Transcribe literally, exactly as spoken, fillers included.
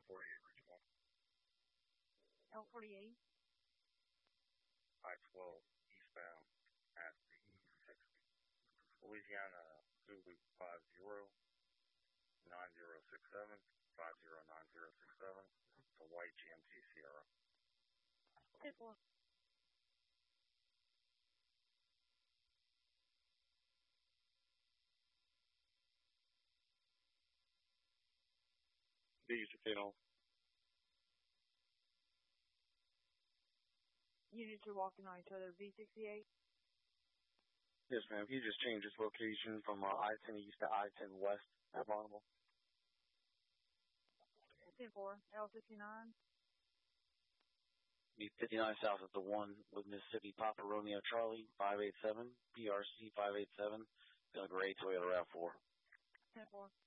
forty-eight, Richmond. L forty-eight. I twelve, eastbound, at the sixty. Louisiana, Zulu five zero, nine zero six seven, five zero nine zero six seven, it's a white G M T Sierra. ten four. These are ten. Units are walking on each other. V sixty-eight. Yes, ma'am. He just changed his location from uh, I ten East to I ten West at Bonneville. ten four. L fifty-nine. Be fifty-nine south of the one with Mississippi Papa Romeo Charlie, five eight seven, P R C five eight seven, gonna grade Toyota RAV four. ten four.